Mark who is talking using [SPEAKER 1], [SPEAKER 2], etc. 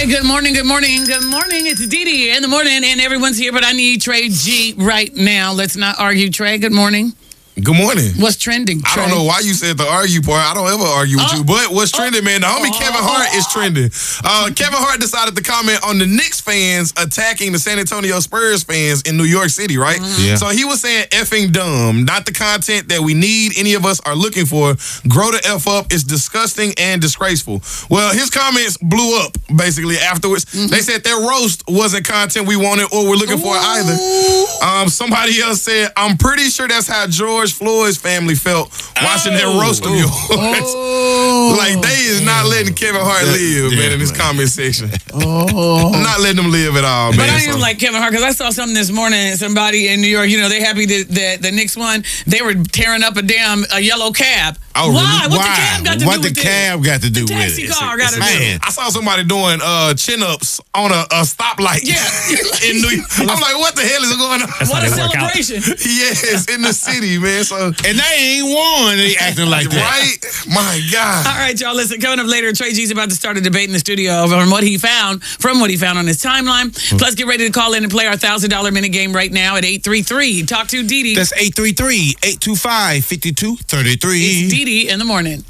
[SPEAKER 1] good morning. It's Didi in the morning, and everyone's here, but I need Trey G right now. Let's not argue. Trey, good morning.
[SPEAKER 2] Good morning.
[SPEAKER 1] What's trending, Trey?
[SPEAKER 2] I don't know why you said the argue part. I don't ever argue with you. But what's trending, man, the homie Kevin Hart is trending. Kevin Hart decided to comment on the Knicks fans attacking the San Antonio Spurs fans in New York City, right?
[SPEAKER 3] Yeah.
[SPEAKER 2] So he was saying effing dumb, not the content that we need, any of us are looking for. Grow the F up. It's disgusting and disgraceful. Well, his comments blew up, basically, afterwards. They said their roast wasn't content we wanted or we're looking for either. Somebody else said, I'm pretty sure that's how George Floyd's family felt watching that roast of yours. Like, they is not letting Kevin Hart live, man, in this comment section. Not letting him live at all, man.
[SPEAKER 1] But I am like Kevin Hart, because I saw something this morning, somebody in New York, you know, they happy that the Knicks won. They were tearing up a yellow cab.
[SPEAKER 2] Oh,
[SPEAKER 1] Why?
[SPEAKER 2] really?
[SPEAKER 1] What the cab got to
[SPEAKER 3] What
[SPEAKER 1] do
[SPEAKER 3] the
[SPEAKER 1] with
[SPEAKER 3] cab got to do
[SPEAKER 1] The
[SPEAKER 3] with
[SPEAKER 1] taxi
[SPEAKER 3] it?
[SPEAKER 1] car got to do.
[SPEAKER 3] Man.
[SPEAKER 2] I saw somebody doing chin-ups on a stoplight in New York. I'm like, what the hell is going on?
[SPEAKER 1] What a celebration.
[SPEAKER 2] Yes, in the city, man. So,
[SPEAKER 3] And they ain't won. They acting like that.
[SPEAKER 2] right? My God.
[SPEAKER 1] All right, y'all, listen, coming up later, Trey G's about to start a debate in the studio from what he found on his timeline. Plus, get ready to call in and play our $1,000 minute game right now at 833. Talk to Didi.
[SPEAKER 3] That's 833-825-5233.
[SPEAKER 1] It's Didi in the morning.